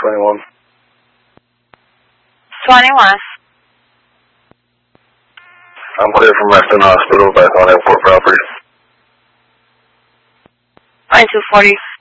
21. 21. I'm clear from Reston Hospital back on airport property. 2240.